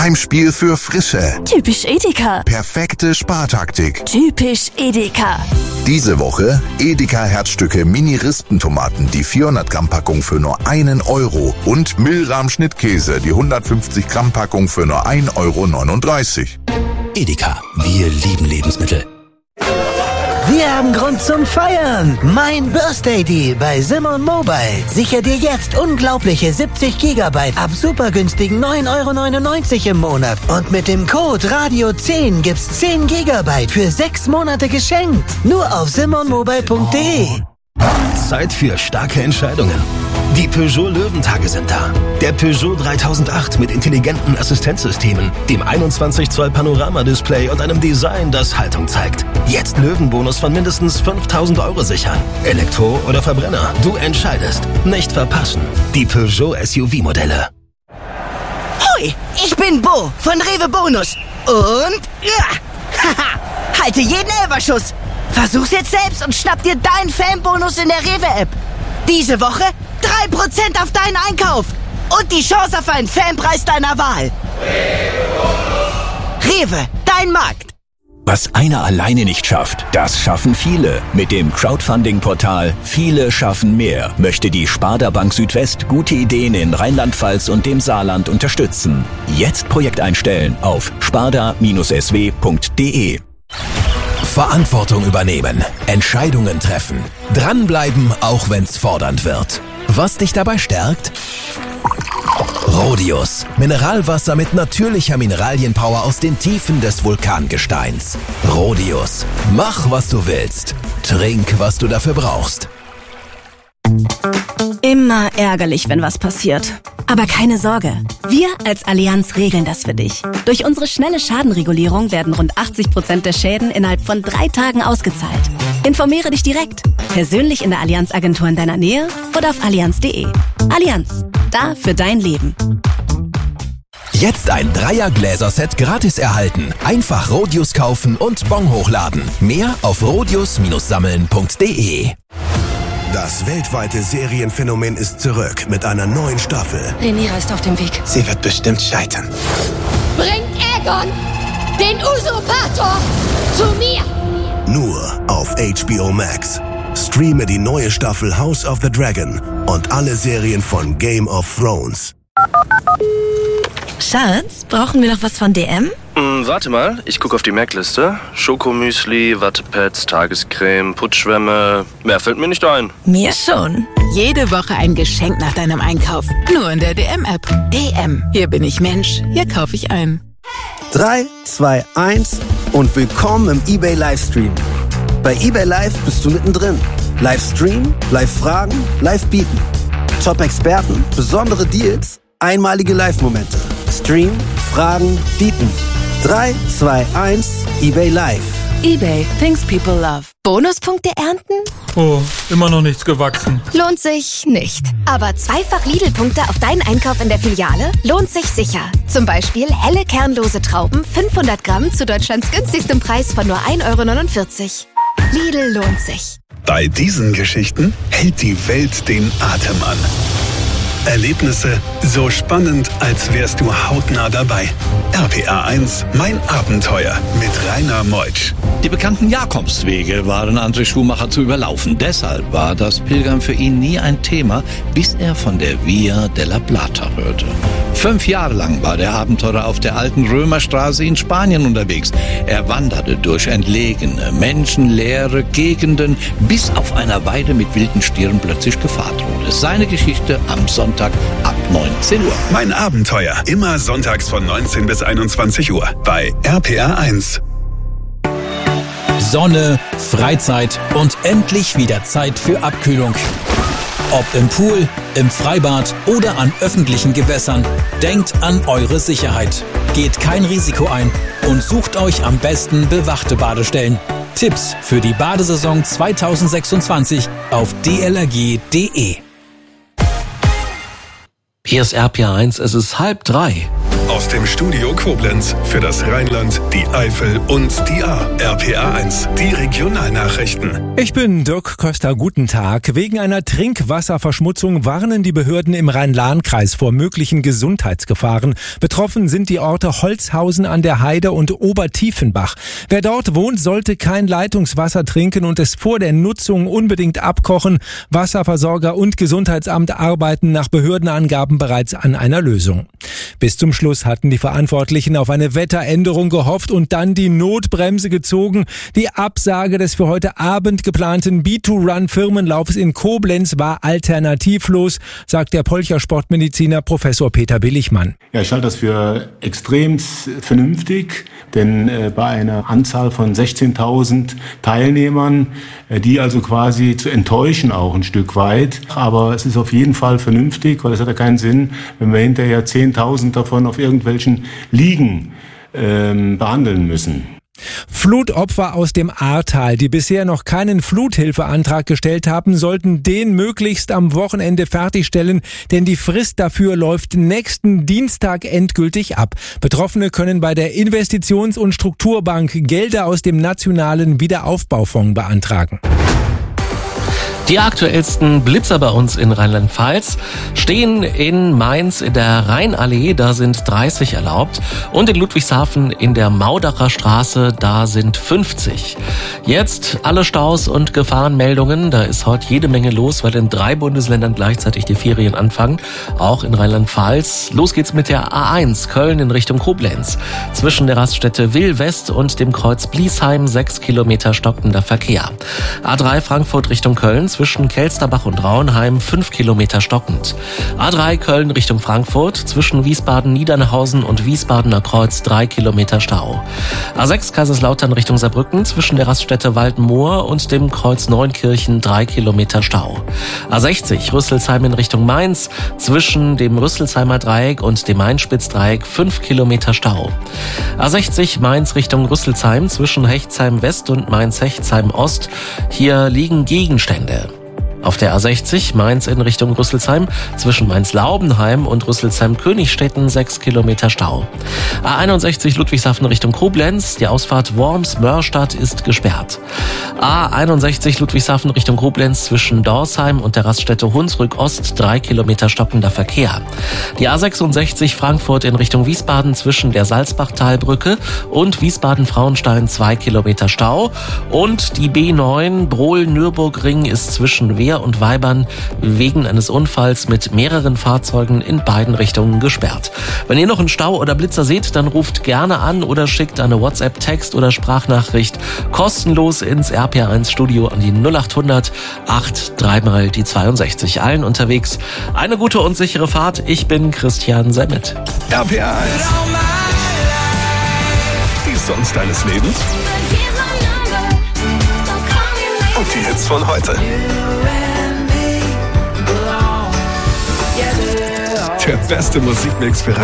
Heimspiel für Frische. Typisch Edeka. Perfekte Spartaktik. Typisch Edeka. Diese Woche Edeka Herzstücke Mini-Rispentomaten, die 400 Gramm Packung für nur 1 Euro und Milram Schnittkäse, die 150 Gramm Packung für nur 1,39 Euro. Edeka, wir lieben Lebensmittel. Wir haben Grund zum Feiern. Mein Birthday Deal bei Simon Mobile. Sicher dir jetzt unglaubliche 70 Gigabyte ab super günstigen 9,99 € im Monat. Und mit dem Code Radio10 gibt's 10 Gigabyte für 6 Monate geschenkt. Nur auf simonmobile.de. Zeit für starke Entscheidungen. Die Peugeot Löwentage sind da. Der Peugeot 3008 mit intelligenten Assistenzsystemen, dem 21 Zoll Panoramadisplay und einem Design, das Haltung zeigt. Jetzt Löwenbonus von mindestens 5.000 € sichern. Elektro oder Verbrenner, du entscheidest. Nicht verpassen. Die Peugeot SUV-Modelle. Hoi, ich bin Bo von Rewe Bonus. Und haha, halte jeden Elferschuss. Versuch's jetzt selbst und schnapp dir deinen Fanbonus in der Rewe-App. Diese Woche 3% auf deinen Einkauf und die Chance auf einen Fanpreis deiner Wahl. Rewe, dein Markt. Was einer alleine nicht schafft, das schaffen viele. Mit dem Crowdfunding-Portal Viele schaffen mehr möchte die Sparda Bank Südwest gute Ideen in Rheinland-Pfalz und dem Saarland unterstützen. Jetzt Projekt einstellen auf sparda-sw.de. Verantwortung übernehmen, Entscheidungen treffen, dranbleiben, auch wenn's fordernd wird. Was dich dabei stärkt? Rhodius, Mineralwasser mit natürlicher Mineralienpower aus den Tiefen des Vulkangesteins. Rhodius, mach was du willst, trink was du dafür brauchst. Immer ärgerlich, wenn was passiert. Aber keine Sorge, wir als Allianz regeln das für dich. Durch unsere schnelle Schadenregulierung werden rund 80% der Schäden innerhalb von 3 Tagen ausgezahlt. Informiere dich direkt, persönlich in der Allianz-Agentur in deiner Nähe oder auf allianz.de. Allianz, da für dein Leben. Jetzt ein 3er-Gläserset gratis erhalten. Einfach Rhodius kaufen und Bon hochladen. Mehr auf rhodius-sammeln.de. Das weltweite Serienphänomen ist zurück mit einer neuen Staffel. Rhaenyra ist auf dem Weg. Sie wird bestimmt scheitern. Bringt Aegon, den Usurpator, zu mir! Nur auf HBO Max. Streame die neue Staffel House of the Dragon und alle Serien von Game of Thrones. Schatz, brauchen wir noch was von DM? Warte mal, ich gucke auf die Merkliste. Schokomüsli, Wattepads, Tagescreme, Putzschwämme. Mehr fällt mir nicht ein. Mir schon. Jede Woche ein Geschenk nach deinem Einkauf. Nur in der DM-App. DM. Hier bin ich Mensch. Hier kaufe ich ein. 3, 2, 1 und willkommen im eBay Livestream. Bei eBay Live bist du mittendrin. Livestream, Live-Fragen, Live-Bieten. Top-Experten, besondere Deals, einmalige Live-Momente. Stream, Fragen, Bieten. 3, 2, 1, eBay Live. eBay, things people love. Bonuspunkte ernten? Oh, immer noch nichts gewachsen. Lohnt sich nicht. Aber zweifach Lidl-Punkte auf deinen Einkauf in der Filiale lohnt sich sicher. Zum Beispiel helle kernlose Trauben 500 Gramm zu Deutschlands günstigstem Preis von nur 1,49 €. Lidl lohnt sich. Bei diesen Geschichten hält die Welt den Atem an. Erlebnisse so spannend, als wärst du hautnah dabei. RPA 1, mein Abenteuer mit Rainer Meutsch. Die bekannten Jakobswege waren André Schumacher zu überlaufen. Deshalb war das Pilgern für ihn nie ein Thema, bis er von der Via della Plata hörte. 5 Jahre lang war der Abenteurer auf der alten Römerstraße in Spanien unterwegs. Er wanderte durch entlegene, menschenleere Gegenden, bis auf einer Weide mit wilden Stieren plötzlich Gefahr drohte. Seine Geschichte am Sonntag ab 19 Uhr. Mein Abenteuer, immer sonntags von 19 bis 21 Uhr bei RPA 1. Sonne, Freizeit und endlich wieder Zeit für Abkühlung. Ob im Pool, im Freibad oder an öffentlichen Gewässern, denkt an eure Sicherheit. Geht kein Risiko ein und sucht euch am besten bewachte Badestellen. Tipps für die Badesaison 2026 auf dlrg.de. Hier ist RPA 1, es ist 2:30. Aus dem Studio Koblenz für das Rheinland, die Eifel und die Ahr. RPA 1, die Regionalnachrichten. Ich bin Dirk Köster, guten Tag. Wegen einer Trinkwasserverschmutzung warnen die Behörden im Rhein-Lahn-Kreis vor möglichen Gesundheitsgefahren. Betroffen sind die Orte Holzhausen an der Heide und Obertiefenbach. Wer dort wohnt, sollte kein Leitungswasser trinken und es vor der Nutzung unbedingt abkochen. Wasserversorger und Gesundheitsamt arbeiten nach Behördenangaben bereits an einer Lösung. Bis zum Schluss hatten die Verantwortlichen auf eine Wetteränderung gehofft und dann die Notbremse gezogen. Die Absage des für heute Abend geplanten B2Run-Firmenlaufs in Koblenz war alternativlos, sagt der Polcher Sportmediziner Professor Peter Billigmann. Ja, ich halte das für extrem vernünftig, denn bei einer Anzahl von 16.000 Teilnehmern, die also quasi zu enttäuschen auch ein Stück weit. Aber es ist auf jeden Fall vernünftig, weil es hat ja keinen Sinn, wenn wir hinterher 10.000 davon auf irgendwelchen Liegen behandeln müssen. Flutopfer aus dem Ahrtal, die bisher noch keinen Fluthilfeantrag gestellt haben, sollten den möglichst am Wochenende fertigstellen, denn die Frist dafür läuft nächsten Dienstag endgültig ab. Betroffene können bei der Investitions- und Strukturbank Gelder aus dem Nationalen Wiederaufbaufonds beantragen. Die aktuellsten Blitzer bei uns in Rheinland-Pfalz stehen in Mainz in der Rheinallee, da sind 30 erlaubt, und in Ludwigshafen in der Maudacher Straße, da sind 50. Jetzt alle Staus und Gefahrenmeldungen, da ist heute jede Menge los, weil in 3 Bundesländern gleichzeitig die Ferien anfangen, auch in Rheinland-Pfalz. Los geht's mit der A1 Köln in Richtung Koblenz. Zwischen der Raststätte Will-West und dem Kreuz Bliesheim 6 Kilometer stockender Verkehr. A3 Frankfurt Richtung Köln. Zwischen Kelsterbach und Rauenheim 5 Kilometer stockend. A3 Köln Richtung Frankfurt, zwischen Wiesbaden-Niedernhausen und Wiesbadener Kreuz 3 Kilometer Stau. A6 Kaiserslautern Richtung Saarbrücken, zwischen der Raststätte Waldenmoor und dem Kreuz Neunkirchen 3 Kilometer Stau. A60 Rüsselsheim in Richtung Mainz, zwischen dem Rüsselsheimer Dreieck und dem Mainspitzdreieck 5 Kilometer Stau. A60 Mainz Richtung Rüsselsheim, zwischen Hechtsheim West und Mainz-Hechtsheim Ost, hier liegen Gegenstände. Auf der A60 Mainz in Richtung Rüsselsheim, zwischen Mainz-Laubenheim und Rüsselsheim-Königstetten 6 Kilometer Stau. A61 Ludwigshafen Richtung Koblenz, die Ausfahrt Worms-Mörstadt ist gesperrt. A61 Ludwigshafen Richtung Koblenz, zwischen Dorsheim und der Raststätte Hunsrück Ost 3 Kilometer stockender Verkehr. Die A66 Frankfurt in Richtung Wiesbaden, zwischen der Salzbachtalbrücke und Wiesbaden-Frauenstein 2 Kilometer Stau. Und die B9 Brohl-Nürburgring ist zwischen Wehr und Weibern wegen eines Unfalls mit mehreren Fahrzeugen in beiden Richtungen gesperrt. Wenn ihr noch einen Stau oder Blitzer seht, dann ruft gerne an oder schickt eine WhatsApp, Text oder Sprachnachricht kostenlos ins RPA1 Studio an die 0800 83 die 62. Allen unterwegs eine gute und sichere Fahrt. Ich bin Christian Semmet. RPA 1. Die Songs deines Lebens. Und die Hits von heute. Der beste Musikmix für